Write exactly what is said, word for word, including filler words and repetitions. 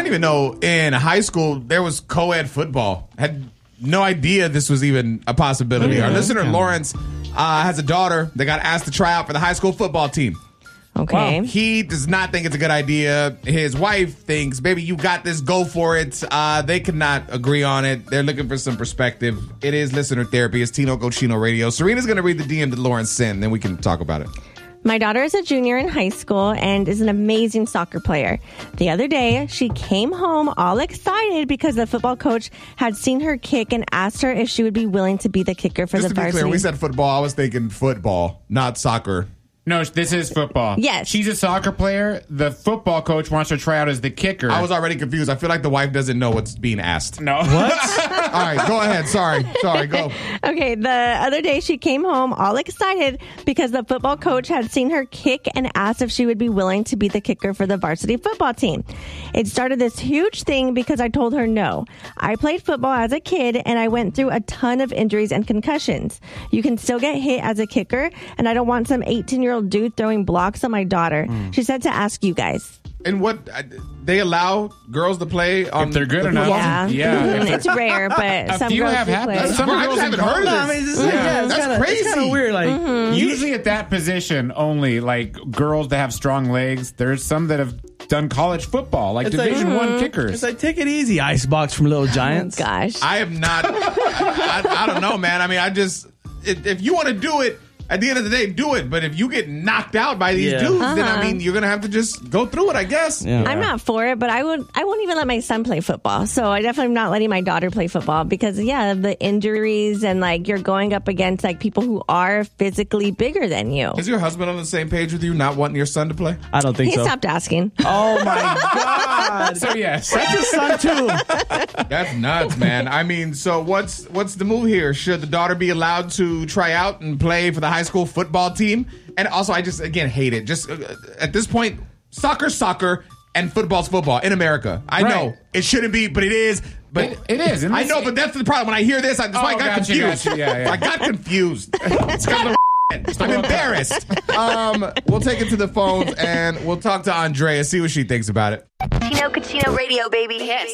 even know in high school there was co-ed football. Had no idea this was even a possibility. Yeah. Our listener, Lawrence, uh, has a daughter that got asked to try out for the high school football team. Okay. Wow. He does not think it's a good idea. His wife thinks, baby, you got this. Go for it. Uh, they could not agree on it. They're looking for some perspective. It is listener therapy. It's Tino Cochino Radio. Serena's going to read the D M that Lawrence sent, then we can talk about it. My daughter is a junior in high school and is an amazing soccer player. The other day, she came home all excited because the football coach had seen her kick and asked her if she would be willing to be the kicker for Just the to be varsity. clear, we said football. I was thinking football, not soccer. No, this is football. Yes. She's a soccer player. The football coach wants her to try out as the kicker. I was already confused. I feel like the wife doesn't know what's being asked. No. What? All right, go ahead. Sorry. Sorry, go. Okay, the other day she came home all excited because the football coach had seen her kick and asked if she would be willing to be the kicker for the varsity football team. It started this huge thing because I told her no. I played football as a kid and I went through a ton of injuries and concussions. You can still get hit as a kicker, and I don't want some eighteen-year-old dude throwing blocks on my daughter. Mm. She said to ask you guys. And what uh, they allow girls to play on If they're good the enough. football Yeah, team? Yeah. Mhm. It's rare, but A some few girls have do happened. play. Some Bro, I girls just haven't in heard college- of I this. mean, it's just like, Yeah. yeah, it's That's kinda, crazy. It's kind of weird. Like, Mm-hmm. you- Usually at that position only, like girls that have strong legs, there's some that have done college football, like It's like- Division One Mm-hmm. kickers. it's like, take it easy, Icebox from Little Giants. Gosh. I have not. I, I, I don't know, man. I mean, I just if, if you want to do it. At the end of the day, do it. But if you get knocked out by these Yeah. dudes, then I Uh-huh. mean, you're gonna have to just go through it, I guess. Yeah. I'm not for it, but I would. I won't even let my son play football. So I definitely am not letting my daughter play football because, yeah, the injuries and like you're going up against like people who are physically bigger than you. Is your husband on the same page with you, not wanting your son to play? I don't think He so. stopped asking. Oh my God. So yes, That's his son too. That's nuts, man. I mean, so what's what's the move here? Should the daughter be allowed to try out and play for the high school football team? And also, I just again hate it. Just uh, at this point, soccer's soccer and football's football in America. I Right. know it shouldn't be, but it is. But It- it is, and I this- know, but that's the problem. When I hear this, I, that's why I Oh, got gotcha, confused. gotcha. Yeah, yeah. I got confused. It's kind of I'm embarrassed. Um, we'll take it to the phones and we'll talk to Andrea, see what she thinks about it. Tino Cochino Radio, baby. Hits.